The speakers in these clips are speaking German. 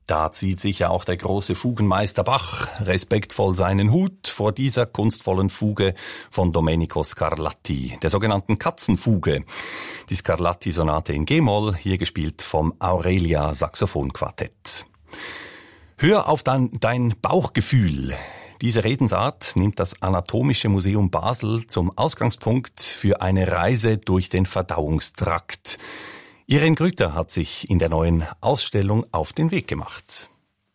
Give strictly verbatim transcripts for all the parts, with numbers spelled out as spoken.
Da zieht sicher auch der große Fugenmeister Bach respektvoll seinen Hut vor dieser kunstvollen Fuge von Domenico Scarlatti, der sogenannten Katzenfuge. Die Scarlatti-Sonate in G-Moll, hier gespielt vom Aurelia Saxophonquartett. Hör auf dein, dein Bauchgefühl. Diese Redensart nimmt das Anatomische Museum Basel zum Ausgangspunkt für eine Reise durch den Verdauungstrakt. Irene Grüter hat sich in der neuen Ausstellung auf den Weg gemacht.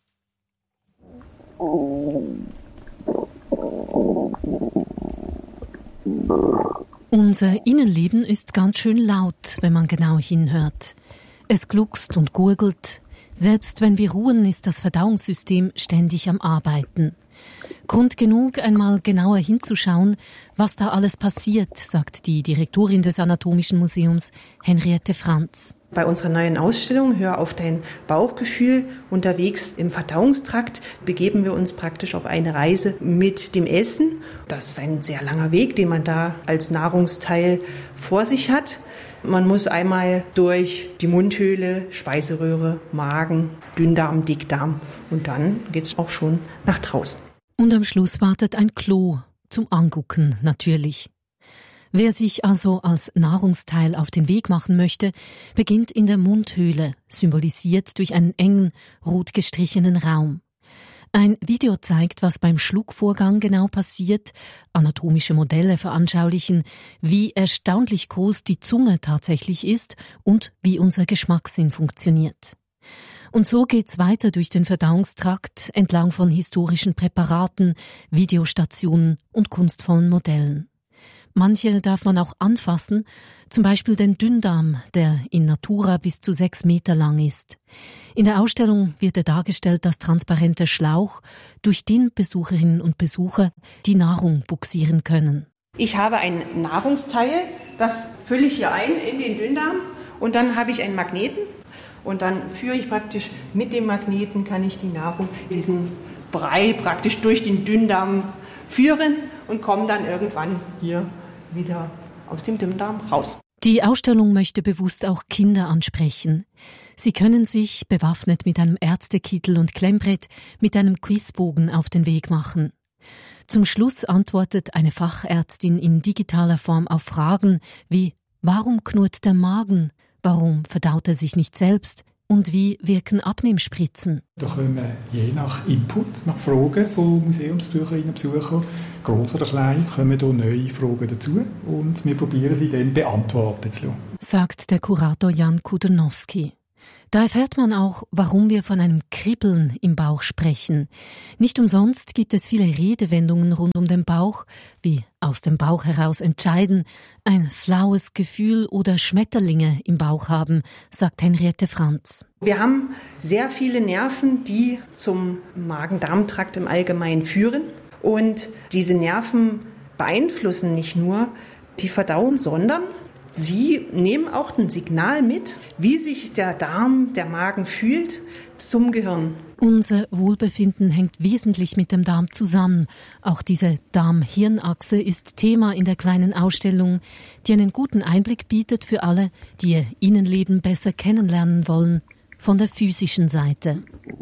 Unser Innenleben ist ganz schön laut, wenn man genau hinhört. Es gluckst und gurgelt. Selbst wenn wir ruhen, ist das Verdauungssystem ständig am Arbeiten. Grund genug, einmal genauer hinzuschauen, was da alles passiert, sagt die Direktorin des Anatomischen Museums, Henriette Franz. Bei unserer neuen Ausstellung Hör auf dein Bauchgefühl unterwegs im Verdauungstrakt begeben wir uns praktisch auf eine Reise mit dem Essen. Das ist ein sehr langer Weg, den man da als Nahrungsteil vor sich hat. Man muss einmal durch die Mundhöhle, Speiseröhre, Magen, Dünndarm, Dickdarm und dann geht's auch schon nach draußen. Und am Schluss wartet ein Klo, zum Angucken natürlich. Wer sich also als Nahrungsteil auf den Weg machen möchte, beginnt in der Mundhöhle, symbolisiert durch einen engen, rot gestrichenen Raum. Ein Video zeigt, was beim Schluckvorgang genau passiert. Anatomische Modelle veranschaulichen, wie erstaunlich groß die Zunge tatsächlich ist und wie unser Geschmackssinn funktioniert. Und so geht's weiter durch den Verdauungstrakt entlang von historischen Präparaten, Videostationen und kunstvollen Modellen. Manche darf man auch anfassen, zum Beispiel den Dünndarm, der in Natura bis zu sechs Meter lang ist. In der Ausstellung wird er dargestellt als transparenter Schlauch, durch den Besucherinnen und Besucher die Nahrung buxieren können. Ich habe ein Nahrungsteil, das fülle ich hier ein in den Dünndarm und dann habe ich einen Magneten. Und dann führe ich praktisch mit dem Magneten, kann ich die Nahrung, diesen Brei praktisch durch den Dünndarm führen und komme dann irgendwann hier wieder aus dem Dünndarm raus. Die Ausstellung möchte bewusst auch Kinder ansprechen. Sie können sich, bewaffnet mit einem Ärztekittel und Klemmbrett, mit einem Quizbogen auf den Weg machen. Zum Schluss antwortet eine Fachärztin in digitaler Form auf Fragen wie: Warum knurrt der Magen? Warum verdaut er sich nicht selbst? Und wie wirken Abnehmspritzen? Da kommen je nach Input, nach Fragen von Museumsbesucherinnen und Besuchern, gross oder klein, kommen hier neue Fragen dazu und wir probieren sie dann beantworten zu lassen. Sagt der Kurator Jan Kudernowski. Da erfährt man auch, warum wir von einem Kribbeln im Bauch sprechen. Nicht umsonst gibt es viele Redewendungen rund um den Bauch, wie aus dem Bauch heraus entscheiden, ein flaues Gefühl oder Schmetterlinge im Bauch haben, sagt Henriette Franz. Wir haben sehr viele Nerven, die zum Magen-Darm-Trakt im Allgemeinen führen. Und diese Nerven beeinflussen nicht nur die Verdauung, sondern sie nehmen auch ein Signal mit, wie sich der Darm, der Magen fühlt, zum Gehirn. Unser Wohlbefinden hängt wesentlich mit dem Darm zusammen. Auch diese Darm-Hirn-Achse ist Thema in der kleinen Ausstellung, die einen guten Einblick bietet für alle, die ihr Innenleben besser kennenlernen wollen, von der physischen Seite.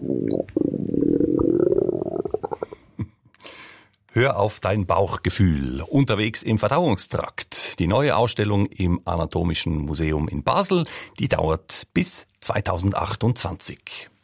Hör auf dein Bauchgefühl. Unterwegs im Verdauungstrakt. Die neue Ausstellung im Anatomischen Museum in Basel, die dauert bis zweitausendachtundzwanzig.